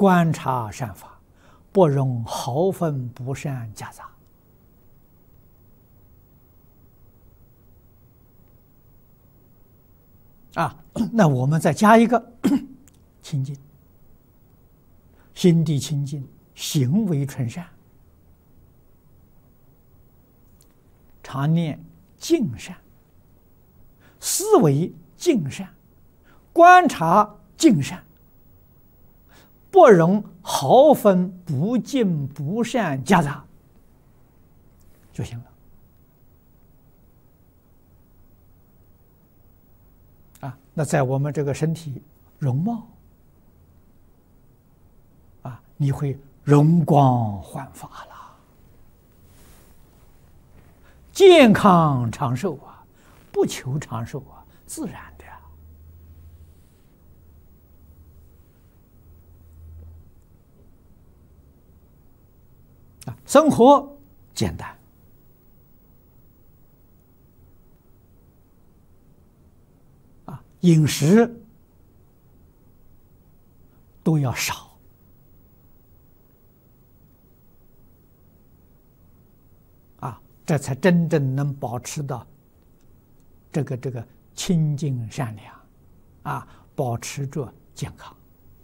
观察善法，不容毫分不善夹杂。那我们再加一个清净，心地清净，行为纯善，常念净善，思维净善，观察净善，不容毫分不净不善夹杂就行了。那在我们这个身体容貌你会容光焕发了，健康长寿不求长寿自然的生活简单，饮食都要少，这才真正能保持到这个清净善良保持着健康。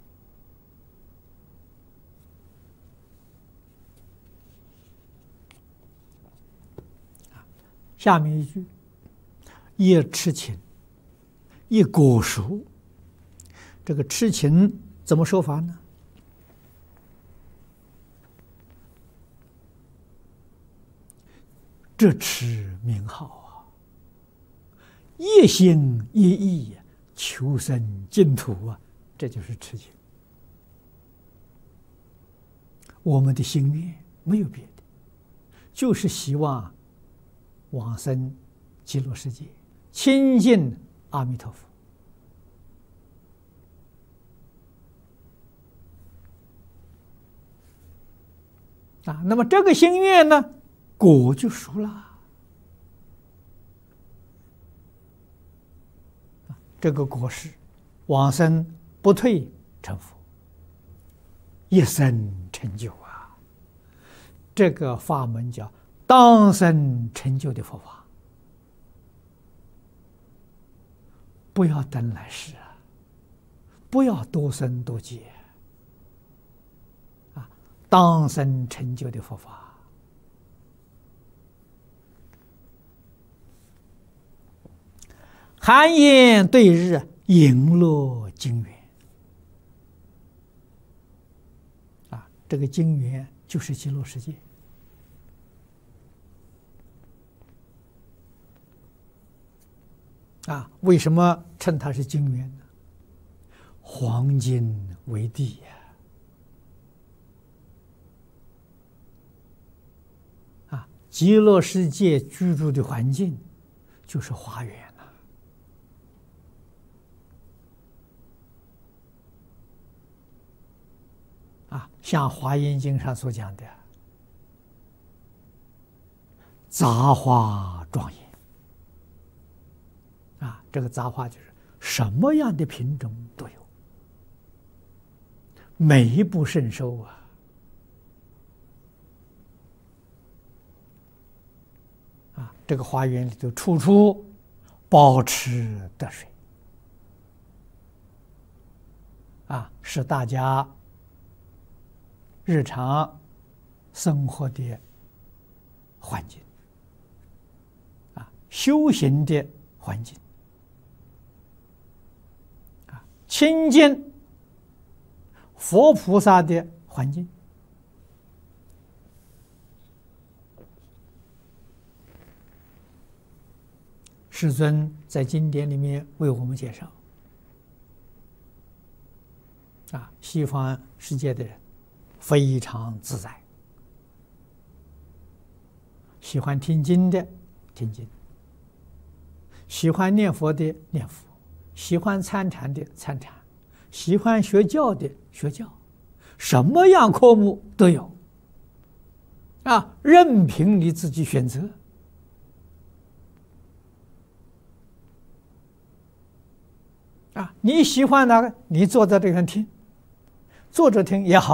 下面一句，一痴情，一果熟。这个痴情怎么说法呢？这痴名号一心一意求生净土这就是痴情。我们的心愿没有别的，就是希望往生极乐世界，亲近阿弥陀佛。那么这个心愿呢，果就熟了。这个果是往生不退成佛，一生成就这个法门叫当生成就的佛法，不要等来世不要多生多劫当生成就的佛法。寒烟对日，影落金元这个金元就是极乐世界。为什么称它是金元呢？黄金为地极乐世界居住的环境就是花园像《华严经》上所讲的杂花庄严这个杂花就是什么样的品种都有，美不胜收这个花园里头处处保持得水是大家日常生活的环境修行的环境亲近佛菩萨的环境。世尊在经典里面为我们介绍西方世界的人非常自在，喜欢听经的听经，喜欢念佛的念佛，喜欢参禅的参禅，喜欢学教的学教，什么样科目都有任凭你自己选择你喜欢哪个，你坐在这边听， 坐着听也好。